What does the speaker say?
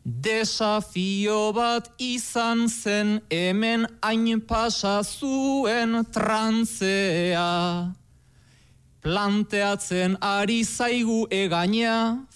Desafio bat izan zen hemen hain pasa zuen trantzea. Planteatzen ari zaigu egaina,